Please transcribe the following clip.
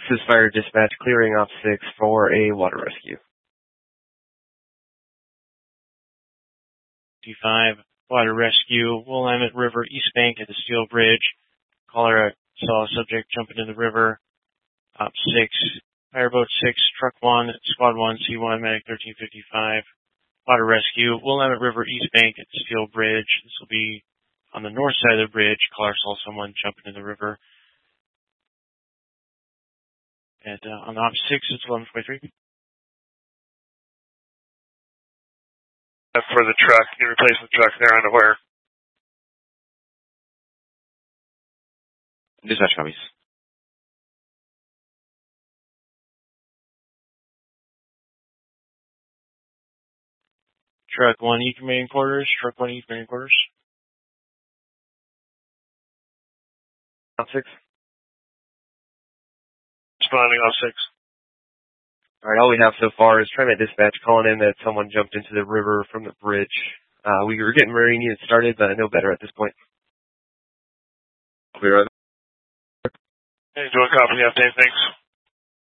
This is Fire Dispatch clearing Op 6 for a water rescue. D5, water rescue, Willamette River, East Bank at the Steel Bridge. Caller saw a subject jump into the river. Op 6, Fireboat 6, Truck 1, Squad 1, C1, Medic 1355. Water rescue, Willamette River, East Bank at the Steel Bridge. This will be on the north side of the bridge. Caller saw someone jump into the river. And on the Op 6, it's 1143. For the truck, you replace the truck there on where? Dispatch copies. Truck 1, East main quarters. Truck 1, East main quarters. Op 6. Responding Op 6. Alright, all we have so far is TriMet Dispatch calling in that someone jumped into the river from the bridge. We were getting Marine units started, but no better at this point. Clear. Hey, do a copy update, thanks.